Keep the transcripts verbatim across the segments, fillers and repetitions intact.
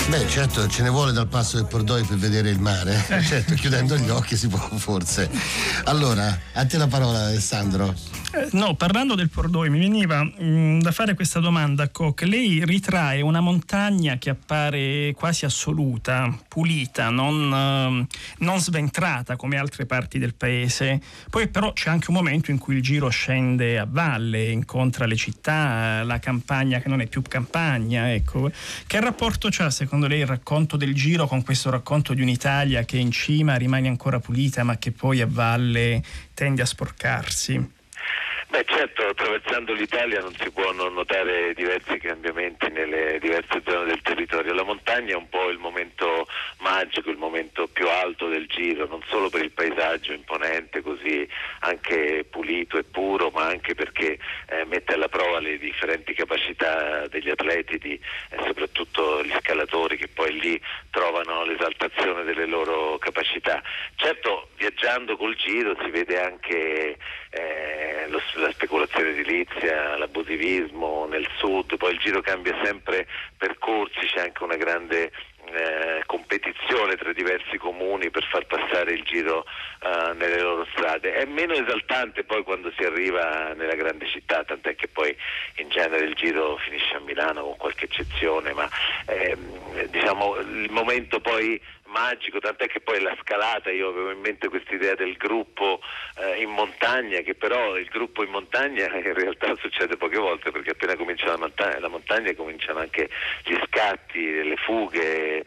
Beh, certo, ce ne vuole dal passo del Pordoi per vedere il mare. Certo, chiudendo gli occhi si può forse. Allora, a te la parola, Alessandro. Eh, no, parlando del Pordoi mi veniva mh, da fare questa domanda a Koch. Lei ritrae una montagna che appare quasi assoluta, pulita, non, eh, non sventrata come altre parti del paese. Poi però c'è anche un momento in cui il Giro scende a valle, incontra le città, la campagna che non è più campagna, ecco. Che rapporto c'ha secondo lei il racconto del Giro con questo racconto di un'Italia che in cima rimane ancora pulita ma che poi a valle tende a sporcarsi? Beh, certo, attraversando l'Italia non si può non notare diversi cambiamenti nelle diverse zone del territorio. La montagna è un po' il momento magico, il momento più alto del Giro, non solo per il paesaggio imponente, così anche pulito e puro, ma anche perché eh, mette alla prova le differenti capacità degli atleti di, e soprattutto gli scalatori che poi lì trovano l'esaltazione delle loro capacità. Certo, viaggiando col Giro si vede anche eh, lo, la speculazione edilizia, l'abusivismo nel sud, poi il Giro cambia sempre percorsi, c'è anche una grande eh, competizione tra diversi comuni per far passare il Giro eh, nelle loro strade. È meno esaltante poi quando si arriva nella grande città, tant'è che poi in genere il Giro finisce a Milano con qualche eccezione, ma ehm, diciamo il momento poi magico, tant'è che poi la scalata, io avevo in mente quest'idea del gruppo eh, in montagna, che però il gruppo in montagna in realtà succede poche volte, perché appena comincia la montagna, la montagna cominciano anche gli scatti, le fughe,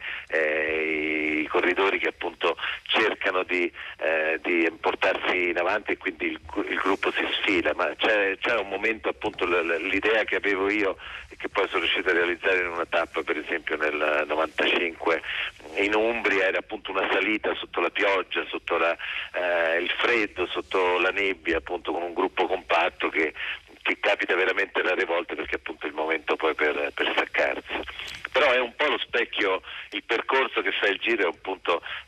eh, i corridori che appunto cercano di, eh, di portarsi in avanti e quindi il, il gruppo si sfila, ma c'è, c'è un momento appunto l'idea che avevo io e che poi sono riuscito a realizzare in una tappa, per esempio nel novantacinque in Umbria, era appunto una salita sotto la pioggia, sotto la, eh, il freddo, sotto la nebbia, appunto con un gruppo compatto che, che capita veramente rare volte, perché appunto è il momento poi per, per staccarsi. Però è un po' lo specchio, il percorso che fa il Giro è appunto